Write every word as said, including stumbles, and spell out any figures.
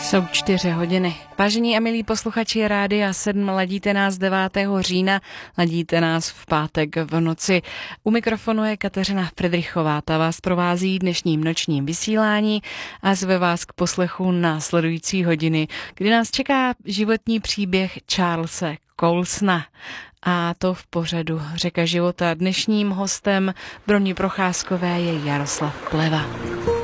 Jsou čtyři hodiny. Vážení a milí posluchači Rádia sedm, ladíte nás devátého října, ladíte nás v pátek v noci. U mikrofonu je Kateřina Fridrichová, ta vás provází dnešním nočním vysílání a zve vás k poslechu následující hodiny, kdy nás čeká životní příběh Charlese Colesona. A to v pořadu Řeka života. Dnešním hostem Broně Procházkové je Jaroslav Pleva.